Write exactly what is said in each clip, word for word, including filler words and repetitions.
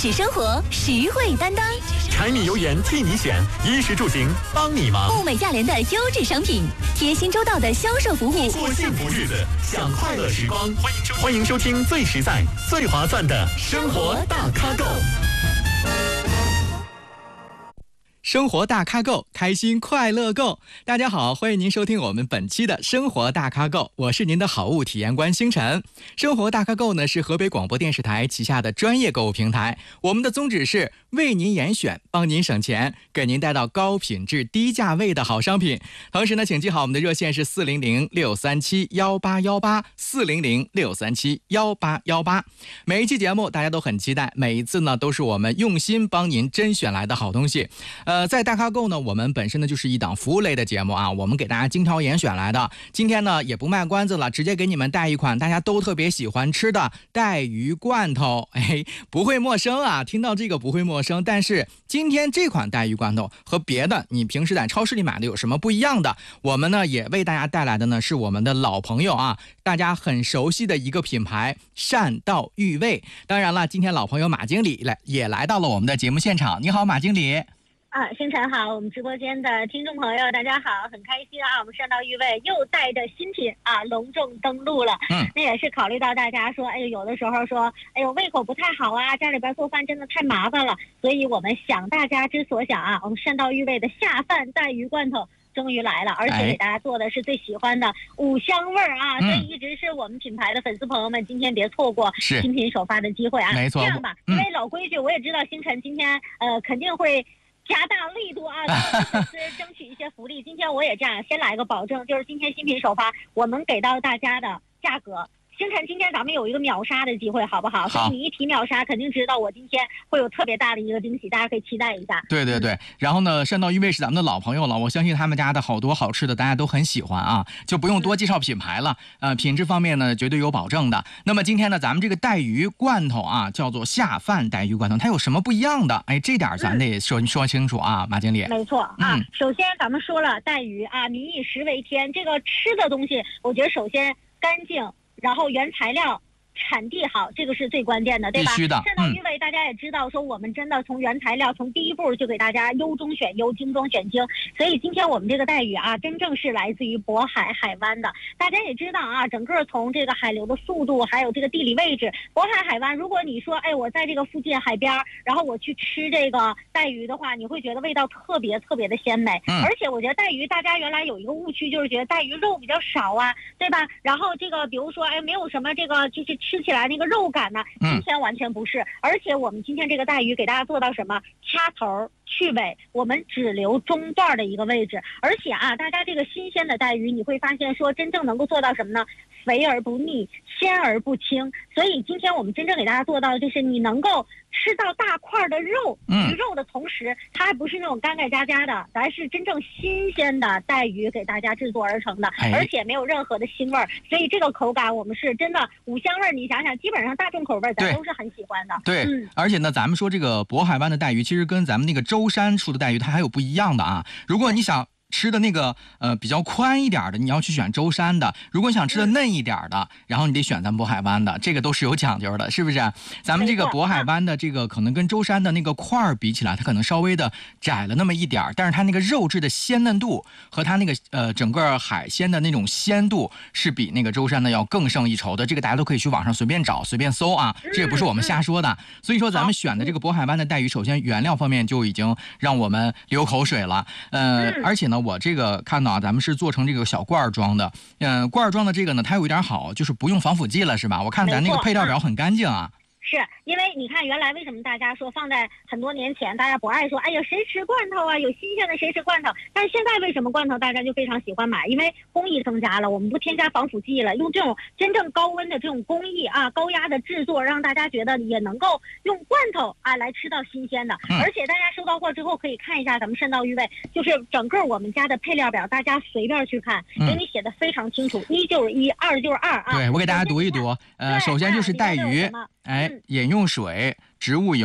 质生活，实惠担当。 柴米油盐替你选，衣食住行帮你忙。 物美价廉的优质商品，贴心周到的销售服务， 过幸福日子，享快乐时光。欢迎收欢迎收听最实在、最划算的生活大咖购。 生活大咖购，开心快乐购。大家好，欢迎您收听我们本期的生活大咖购，我是您的好物体验官星辰。生活大咖购呢是河北广播电视台旗下的专业购物平台，我们的宗旨是为您严选，帮您省钱，给您带到高品质低价位的好商品。同时呢，请记好我们的热线是四零零六三七幺八幺八四零零六三七幺八幺八。每一期节目大家都很期待，每一次呢都是我们用心帮您甄选来的好东西。呃，在大咖购呢，我们本身呢就是一档服务类的节目啊，我们给大家精挑严选来的。今天呢也不卖关子了，直接给你们带一款大家都特别喜欢吃的带鱼罐头。哎，不会陌生啊，听到这个不会陌生。但是今天这款带鱼罐头和别的你平时在超市里买的有什么不一样的？我们呢也为大家带来的呢是我们的老朋友啊，大家很熟悉的一个品牌善道育味。当然了，今天老朋友马经理来也来到了我们的节目现场。你好，马经理。 啊，星辰好，我们直播间的听众朋友大家好，很开心啊，我们善道育味又带着新品啊隆重登陆了。嗯，那也是考虑到大家说，哎呦，有的时候说，哎呦，胃口不太好啊，家里边做饭真的太麻烦了，所以我们想大家之所想啊，我们善道育味的下饭带鱼罐头终于来了，而且给大家做的是最喜欢的五香味儿啊、嗯，所以一直是我们品牌的粉丝朋友们，今天别错过新品首发的机会啊。 没错， 这样吧，因为老规矩，我也知道星辰今天呃肯定会加大力度啊，粉丝争取一些福利。今天我也这样，先来个保证，就是今天新品首发，我们给到大家的价格。星辰，今天咱们有一个秒杀的机会，好不好？所以你一提秒杀，肯定知道我今天会有特别大的一个惊喜，大家可以期待一下。 对对对，然后呢，善道育味是咱们的老朋友了，我相信他们家的好多好吃的大家都很喜欢啊，就不用多介绍品牌了。呃，品质方面呢，绝对有保证的。那么今天呢，咱们这个带鱼罐头啊，叫做下饭带鱼罐头，它有什么不一样的？哎，这点咱得说、嗯、说清楚啊，马经理。 没错啊、嗯，首先咱们说了带鱼啊，民以食为天，这个吃的东西，我觉得首先干净。然后原材料产地好，这个是最关键的，对吧？ 必须的。 善道育味大家也知道，说我们真的从原材料从第一步就给大家优中选优，精中选精。所以今天我们这个带鱼啊，真正是来自于渤海海湾的。大家也知道啊，整个从这个海流的速度，还有这个地理位置，渤海海湾，如果你说，哎，我在这个附近海边，然后我去吃这个带鱼的话，你会觉得味道特别特别的鲜美。嗯、而且我觉得带鱼，大家原来有一个误区，就是觉得带鱼肉比较少啊，对吧？然后这个比如说，哎，没有什么这个就是吃起来那个肉感呢，今天完全不是、嗯、而且我们今天这个带鱼给大家做到什么，掐头去尾，我们只留中段的一个位置。而且啊，大家这个新鲜的带鱼你会发现说真正能够做到什么呢，肥而不腻，鲜而不清。所以今天我们真正给大家做到的就是你能够吃到大块的肉，鱼肉的同时它还不是那种干干渣渣的，咱是真正新鲜的带鱼给大家制作而成的，而且没有任何的腥味儿，所以这个口感我们是真的五香味儿，你想想基本上大众口味咱都是很喜欢的。 对、嗯、而且呢咱们说这个渤海湾的带鱼其实跟咱们那个舟山出的带鱼它还有不一样的啊。如果你想吃的那个呃比较宽一点的，你要去选舟山的；如果你想吃的嫩一点的，然后你得选咱渤海湾的，这个都是有讲究的，是不是？咱们这个渤海湾的这个可能跟舟山的那个块儿比起来，它可能稍微的窄了那么一点，但是它那个肉质的鲜嫩度和它那个呃整个海鲜的那种鲜度是比那个舟山的要更胜一筹的。这个大家都可以去网上随便找随便搜啊，这也不是我们瞎说的。所以说咱们选的这个渤海湾的带鱼，首先原料方面就已经让我们流口水了，呃，而且呢。我这个看到啊，咱们是做成这个小罐装的，嗯、呃，罐装的这个呢，它有一点好，就是不用防腐剂了，是吧？我看咱那个配料表很干净啊。 是因为你看原来为什么大家说放在很多年前大家不爱说，哎呀谁吃罐头啊，有新鲜的谁吃罐头，但是现在为什么罐头大家就非常喜欢买，因为工艺增加了，我们不添加防腐剂了，用这种真正高温的这种工艺啊，高压的制作，让大家觉得也能够用罐头啊来吃到新鲜的、嗯、而且大家收到货之后可以看一下咱们善道育味，就是整个我们家的配料表，大家随便去看，给你写的非常清楚，一就是一，二就是二啊。 对，我给大家读一读，呃，首先就是带鱼，哎，饮用水、植物油、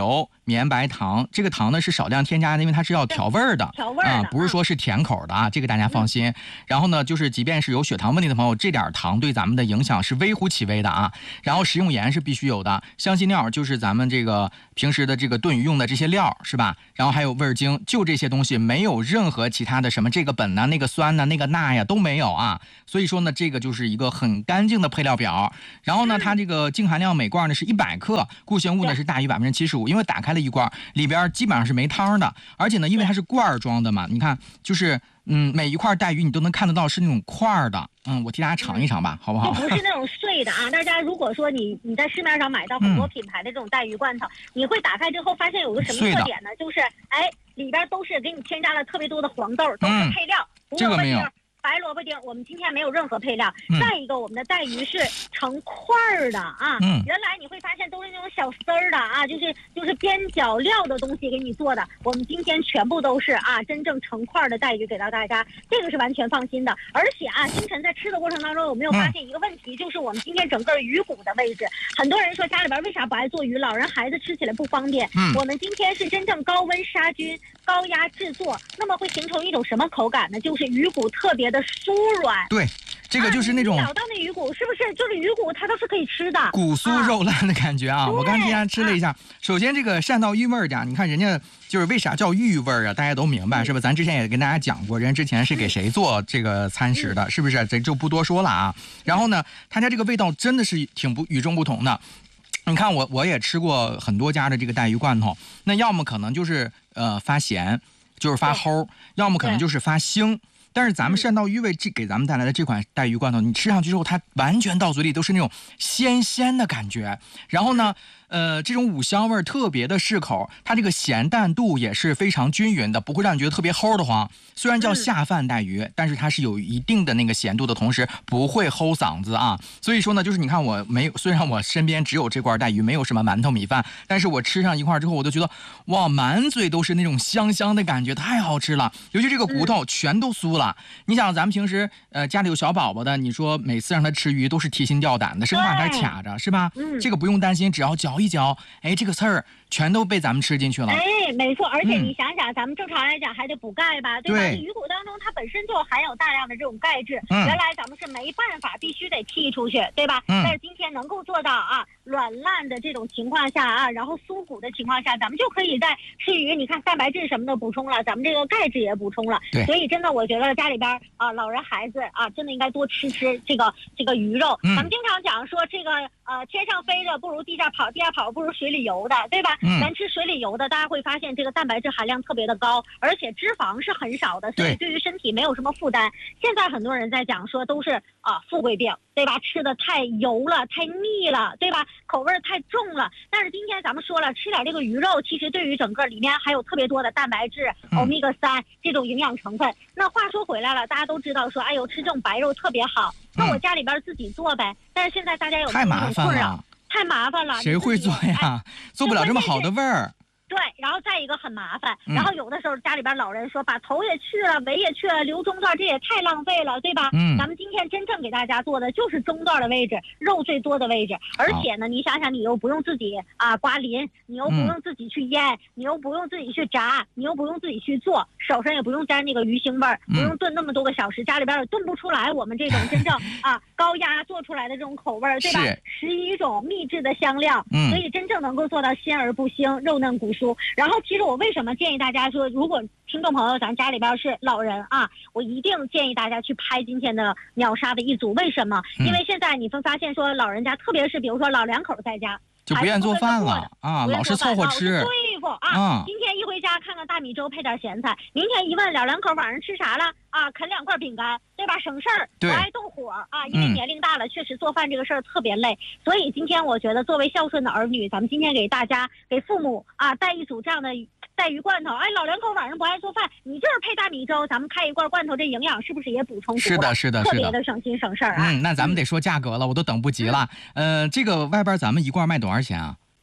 绵白糖，这个糖呢是少量添加的，因为它是要调味儿的， 调味儿的啊，不是说是甜口的啊，这个大家放心。嗯、然后呢，就是即便是有血糖问题的朋友，这点糖对咱们的影响是微乎其微的啊。然后食用盐是必须有的，香辛料就是咱们这个平时的这个炖鱼用的这些料是吧？然后还有味精，就这些东西，没有任何其他的什么这个苯呐、那个酸呐、那个钠呀都没有啊。所以说呢，这个就是一个很干净的配料表。然后呢，它这个净含量每罐呢是一百克，固形物呢是大于百分之七十五，因为打开了一罐，里边基本上是没汤的，而且呢，因为它是罐装的嘛，你看就是。嗯，每一块带鱼你都能看得到是那种块的，嗯，我替大家尝一尝吧，好不好？ 就不是那种碎的啊！大家如果说你你在市面上买到很多品牌的这种带鱼罐头，嗯、你会打开之后发现有个什么特点呢？就是哎，里边都是给你添加了特别多的黄豆，都是配料， 嗯、这个没有。 白萝卜丁，我们今天没有任何配料。嗯、再一个，我们的带鱼是成块儿的啊， 嗯、 原来你会发现都是那种小丝儿的啊，就是就是边角料的东西给你做的。我们今天全部都是啊，真正成块的带鱼给到大家，这个是完全放心的。而且啊，星辰在吃的过程当中有没有发现一个问题，嗯、就是我们今天整个鱼骨的位置，很多人说家里边为啥不爱做鱼，老人孩子吃起来不方便。 嗯、 我们今天是真正高温杀菌、高压制作，那么会形成一种什么口感呢？就是鱼骨特别的酥软。 对，这个就是那种、 啊、你找到那鱼骨是不是就是鱼骨，它都是可以吃的， 骨酥肉烂的感觉啊！啊我刚才家吃了一下，啊、首先这个汕道鱼味儿的，你看人家就是为啥叫鱼味儿啊？大家都明白、嗯、是吧？咱之前也跟大家讲过，人家之前是给谁做这个餐食的，嗯、是不是？这就不多说了啊。然后呢，他家这个味道真的是挺不与众不同的。你看我我也吃过很多家的这个带鱼罐头，那要么可能就是呃发咸，就是发齁，要么可能就是发腥。但是咱们汕道鱼味这给咱们带来的这款带鱼罐头，你吃上去之后，它完全到嘴里都是那种鲜鲜的感觉。然后呢，呃，这种五香味特别的适口，它这个咸淡度也是非常均匀的，不会让你觉得特别齁的慌。虽然叫下饭带鱼，但是它是有一定的那个咸度的同时，不会齁嗓子啊。所以说呢，就是你看我没有，虽然我身边只有这罐带鱼，没有什么馒头米饭，但是我吃上一块之后，我就觉得哇，满嘴都是那种香香的感觉，太好吃了。尤其这个骨头全都酥了。你想咱们平时呃家里有小宝宝的，你说每次让他吃鱼都是提心吊胆的，生怕他卡着，是吧？嗯，这个不用担心，只要嚼一嚼，哎，这个刺儿全都被咱们吃进去了。 哎，没错，而且你想想，嗯、咱们正常来讲还得补钙吧，对吧？对鱼骨当中它本身就含有大量的这种钙质，嗯、原来咱们是没办法，必须得剔出去，对吧？嗯、但是今天能够做到啊，软烂的这种情况下啊，然后酥骨的情况下，咱们就可以在吃鱼，你看蛋白质什么的补充了，咱们这个钙质也补充了。 对， 所以真的我觉得家里边啊，老人孩子啊，真的应该多吃吃这个这个鱼肉。嗯、咱们经常讲说这个呃天上飞的不如地下跑，地下跑不如水里游的，对吧？嗯、咱吃水里游的，大家会发现这个蛋白质含量特别的高，而且脂肪是很少的，所以对于身体没有什么负担。现在很多人在讲说都是啊富贵病，对吧？吃的太油了，太腻了，对吧？口味太重了。但是今天咱们说了，吃点这个鱼肉，其实对于整个里面还有特别多的蛋白质、欧米伽三这种营养成分。那话说回来了，大家都知道说，哎呦，吃这种白肉特别好。那我家里边自己做呗。但是现在大家有太麻烦了， 太麻烦了， 谁会做呀？哎、做不了这么好的味儿。 对，然后再一个很麻烦，然后有的时候家里边老人说把头也去了，尾也去了，留中段，这也太浪费了，对吧？嗯，咱们今天真正给大家做的就是中段的位置，肉最多的位置，而且呢，你想想，你又不用自己啊刮鳞，你又不用自己去腌，嗯、你又不用自己去炸，你又不用自己去做，手上也不用沾那个鱼腥味儿，不用炖那么多个小时，家里边也炖不出来我们这种真正啊高压做出来的这种口味儿，对吧？十一种秘制的香料，嗯，所以真正能够做到鲜而不腥，肉嫩骨。然后其实我为什么建议大家说，如果听众朋友咱家里边是老人啊，我一定建议大家去拍今天的秒杀的一组。为什么？因为现在你会发现说老人家，特别是比如说老两口在家就不愿做饭了啊，老是凑合吃， 对付啊。啊今天一回家看看大米粥配点咸菜，明天一问老两口晚上吃啥了啊，啃两块饼干，对吧？省事儿，不爱动火啊。因为年龄大了，嗯、确实做饭这个事儿特别累。所以今天我觉得，作为孝顺的儿女，咱们今天给大家给父母啊带一组这样的带鱼罐头。哎，老两口晚上不爱做饭，你就是配大米粥，咱们开一罐罐头，这营养是不是也补充足了？ 是的，是的， 特别的省心省事儿啊。 嗯，那咱们得说价格了，我都等不及了。嗯、呃，这个外边咱们一罐卖多少钱啊？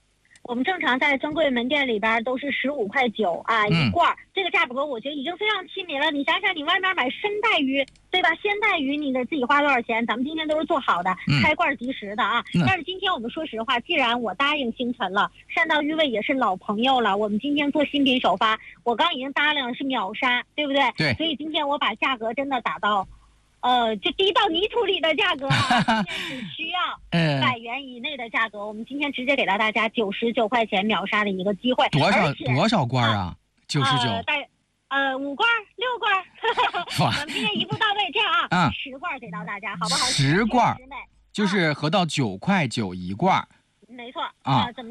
我们正常在专柜门店里边都是十五块九啊一罐、嗯，这个价格我觉得已经非常亲民了。你想想，你外面买生带鱼，对吧？鲜带鱼你得自己花多少钱？咱们今天都是做好的，嗯、开罐即食的啊、嗯。但是今天我们说实话，既然我答应星辰了，善道鱼味也是老朋友了，我们今天做新品首发，我刚已经答应了是秒杀，对不对？ 对。 所以今天我把价格真的打到。呃，就滴到泥土里的价格啊，今天只需要百元以内的价格，嗯、我们今天直接给到大家九十九块钱秒杀的一个机会。 多少多少罐啊？九十九。 带呃五罐六罐，我们今天一步到位，这样啊，嗯、十罐给到大家，好不好？ 十罐，就是合到九块九一罐。 没错啊， 怎么？